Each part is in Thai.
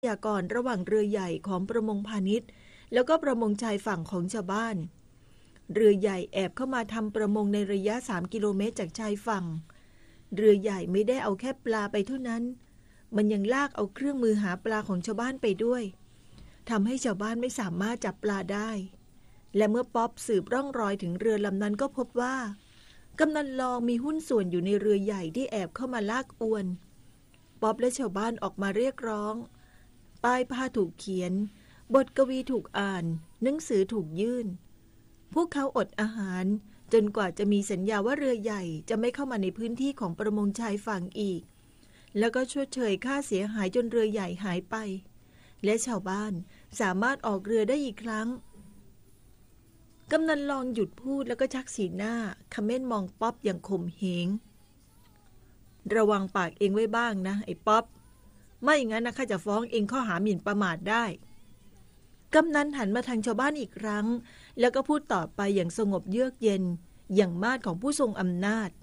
ยากรณ์ระหว่างเรือใหญ่ของประมงพาณิชย์แล้วก็ประมงชายฝั่งของชาวบ้านเรือใหญ่แอบเข้ามาทำประมงในระยะ3 กิโลเมตรจากชายฝั่งเรือใหญ่ไม่ได้เอาแค่ปลาไปเท่านั้นมันยังลากเอาเครื่องมือหาปลาของชาวบ้านไปด้วยทำให้ชาวบ้านไม่สามารถจับปลาได้และเมื่อป๊อปสืบร่องรอยถึงเรือลำนั้นก็พบว่ากำนันลองมีหุ้นส่วนอยู่ในเรือใหญ่ที่แอบเข้ามาลากอวนป๊อปและชาวบ้านออกมาเรียกร้องป้ายผ้าถูกเขียนบทกวีถูกอ่านหนังสือถูกยื่นพวกเขาอดอาหารจนกว่าจะมีสัญญาว่าเรือใหญ่จะไม่เข้ามาในพื้นที่ของประมงชายฝั่งอีกแล้วก็ชดเชยค่าเสียหายจนเรือใหญ่หายไปและชาวบ้านสามารถออกเรือได้อีกครั้งกำนันลองหยุดพูดแล้วก็ชักสีหน้าคเม่นมองป๊อปอย่างข่มเหงระวังปากเองไว้บ้างนะไอ้ป๊อปไม่งั้นนะข้าจะฟ้องเองข้อหาหมิ่นประมาทได้กำนันหันมาทางชาวบ้านอีกครั้งแล้วก็พูดต่อไปอย่างสงบเยือกเย็นอย่างมาดของผู้ทรงอำนาจ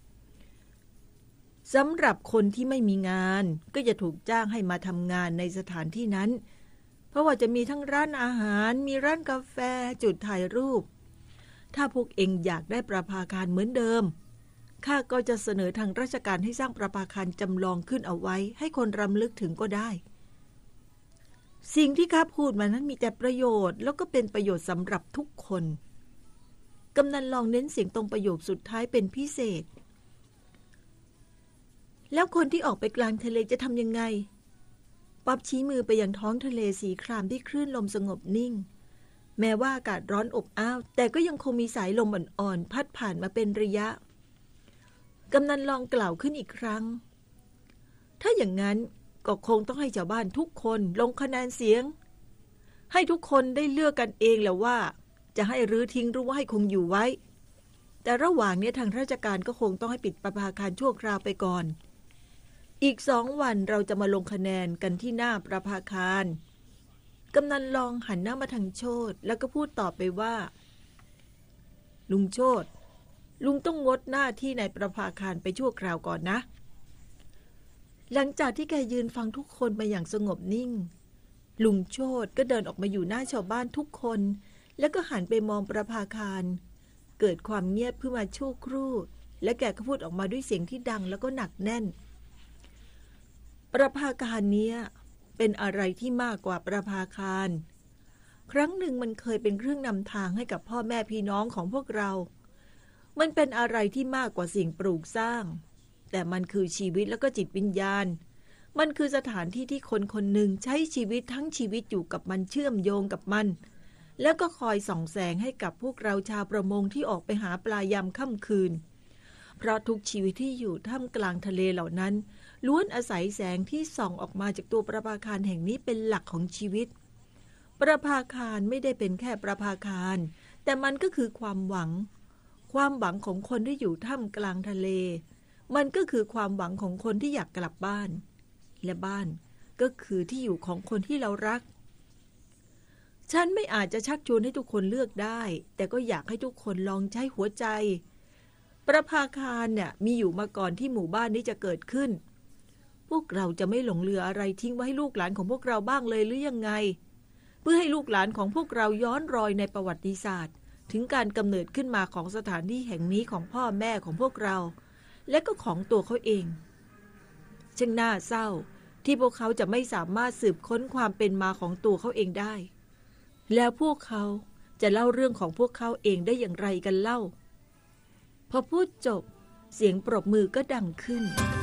สำหรับคนที่ไม่มีงานก็จะถูกจ้างให้มาทำงานในสถานที่นั้นเพราะว่าจะมีทั้งร้านอาหารมีร้านกาแฟจุดถ่ายรูปถ้าพวกเองอยากได้ประภาคารเหมือนเดิมข้าก็จะเสนอทางราชการให้สร้างประภาคารจำลองขึ้นเอาไว้ให้คนรำลึกถึงก็ได้สิ่งที่ข้าพูดมานั้นมีแต่ประโยชน์แล้วก็เป็นประโยชน์สำหรับทุกคนกำนันลองเน้นเสียงตรงประโยคสุดท้ายเป็นพิเศษแล้วคนที่ออกไปกลางทะเลจะทำยังไงป๊อบชี้มือไปยังท้องทะเลสีครามที่คลื่นลมสงบนิ่งแม้ว่าอากาศร้อนอบอ้าวแต่ก็ยังคงมีสายลมอ่อนๆพัดผ่านมาเป็นระยะกำนันลองกล่าวขึ้นอีกครั้งถ้าอย่างนั้นก็คงต้องให้ชาวบ้านทุกคนลงคะแนนเสียงให้ทุกคนได้เลือกกันเองแหละว่าจะให้รื้อทิ้งหรือว่าให้คงอยู่ไว้แต่ระหว่างนี้ทางราชการก็คงต้องให้ปิดประภาคารชั่วคราวไปก่อนอีก2 วันเราจะมาลงคะแนนกันที่หน้าประภาคารกำนันลองหันหน้ามาทางโชติแล้วก็พูดต่อไปว่าลุงโชติลุงต้องงดหน้าที่ในประภาคารไปชั่วคราวก่อนนะหลังจากที่แกยืนฟังทุกคนมาอย่างสงบนิ่งลุงโชติก็เดินออกมาอยู่หน้าชาวบ้านทุกคนแล้วก็หันไปมองประภาคารเกิดความเงียบขึ้นมาชั่วครู่และแกก็พูดออกมาด้วยเสียงที่ดังแล้วก็หนักแน่นประภาคารนี้เป็นอะไรที่มากกว่าประภาคารครั้งหนึ่งมันเคยเป็นเครื่องนำทางให้กับพ่อแม่พี่น้องของพวกเรามันเป็นอะไรที่มากกว่าสิ่งปลูกสร้างแต่มันคือชีวิตแล้วก็จิตวิญญาณมันคือสถานที่ที่คนคนหนึ่งใช้ชีวิตทั้งชีวิตอยู่กับมันเชื่อมโยงกับมันแล้วก็คอยส่องแสงให้กับพวกเราชาวประมงที่ออกไปหาปลายามค่ำคืนเพราะทุกชีวิตที่อยู่ท่ามกลางทะเลเหล่านั้นล้วนอาศัยแสงที่ส่องออกมาจากตัวประภาคารแห่งนี้เป็นหลักของชีวิตประภาคารไม่ได้เป็นแค่ประภาคารแต่มันก็คือความหวังของคนที่อยู่ท่ามกลางทะเลมันก็คือความหวังของคนที่อยากกลับบ้านและบ้านก็คือที่อยู่ของคนที่เรารักฉันไม่อาจจะชักชวนให้ทุกคนเลือกได้แต่ก็อยากให้ทุกคนลองใช้หัวใจประภาคารเนี่ยมีอยู่มาก่อนที่หมู่บ้านนี้จะเกิดขึ้นพวกเราจะไม่หลงเหลืออะไรทิ้งไว้ให้ลูกหลานของพวกเราบ้างเลยหรือยังไงเพื่อให้ลูกหลานของพวกเราย้อนรอยในประวัติศาสตร์ถึงการกำเนิดขึ้นมาของสถานที่แห่งนี้ของพ่อแม่ของพวกเราและก็ของตัวเขาเองช่างน่าเศร้าที่พวกเขาจะไม่สามารถสืบค้นความเป็นมาของตัวเขาเองได้แล้วพวกเขาจะเล่าเรื่องของพวกเขาเองได้อย่างไรกันเล่าพอพูดจบเสียงปรบมือก็ดังขึ้น